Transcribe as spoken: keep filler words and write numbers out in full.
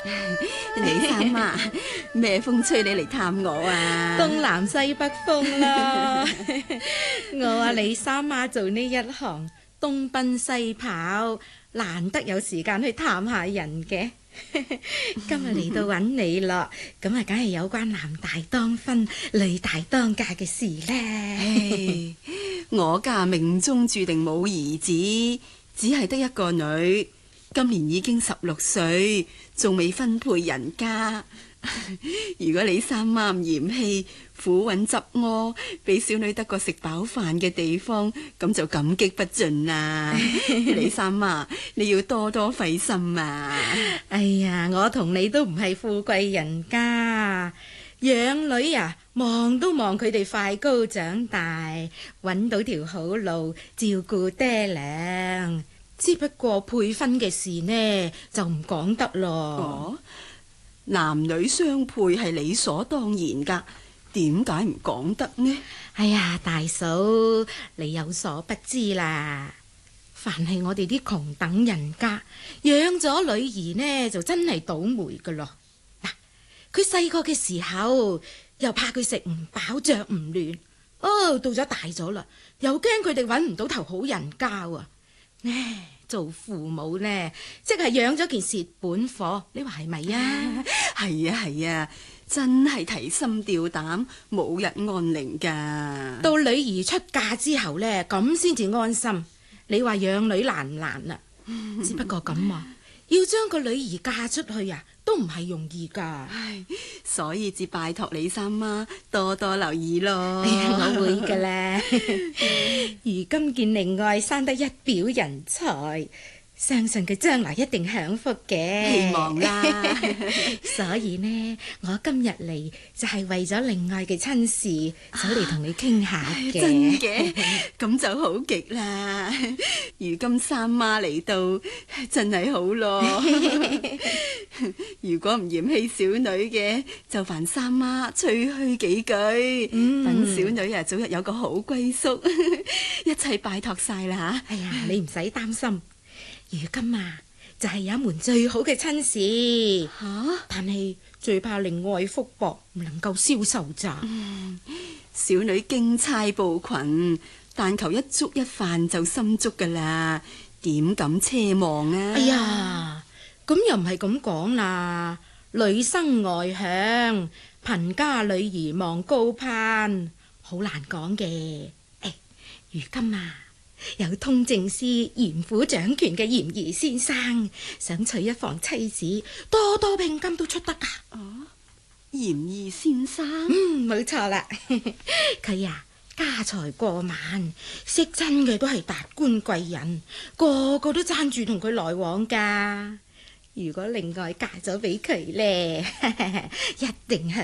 李三媽，咩風吹你嚟探我啊？ 東南西北風啦。我啊李三媽做呢一行東奔西跑，難得有時間去探下人嘅。今日嚟到揾你咯，咁啊梗係有關男大當婚女大當嫁嘅事咧。 我家命中注定冇兒子，只係得一個女，今年已經十六歲，仲未分配人家。如果你三媽唔嫌棄，苦揾執屙，俾小女得個食飽飯嘅地方，咁就感激不盡啦。李三媽，你要多多費心啊！ 哎呀，我同你都唔係富貴人家，養女啊，望都望佢哋快高長大，揾到條好路，照顧爹娘。只不過配婚嘅事呢，就唔講得咯。 哦，男女相配係理所當然噶，點解唔講得呢？ 哎呀，大嫂，你有所不知啦。凡係我哋啲窮等人家養咗女兒呢，就真係倒霉噶咯。嗱，佢細個嘅時候又怕佢食唔飽着唔暖，哦，到咗大咗啦，又驚佢哋揾唔到頭好人家啊。唉，做父母呢，即係養咗件蝕本貨，你話係咪啊？ 係啊係啊，真係提心吊膽，冇日安寧噶。 到女兒出嫁之後呢，咁先至安心。你話養女難唔難啊？只不過咁啊，要將個女兒嫁出去啊，都唔係容易噶。 唉，所以至拜託李三媽多多留意咯。 哎呀，我會噶啦。如今見另外生得一表人才，相信佢將來一定享福嘅。 希望啦。 所以呢，我今日嚟就係為咗另外嘅親事，走嚟同你傾下嘅。 真嘅，咁就好極啦。如今三媽嚟到，真係好咯。如果唔嫌棄小女嘅，就煩三媽吹噓幾句，等、嗯、小女啊早日有個好歸宿。一切拜託晒啦吓。 哎呀，你唔使擔心。如今啊，就係有一門最好嘅親事， 吓， 但係最怕令外福薄，唔能夠消受咋。 嗯，小女經差報群，但求一粥一飯就心足噶啦，點敢奢望啊？ 哎呀，咁又唔係咁講啦，女生外向，貧家女兒望高攀，好難講嘅。誒，如今啊，有通政司嚴府掌權嘅嚴儀先生想娶一房妻子，多多聘金都出得噶。 哦，嚴儀先生， 嗯，冇錯啦。佢呀、啊、家財過萬，識真嘅都係達官貴人，個個都爭住同佢來往噶。如果另外嫁咗俾佢呢，一定係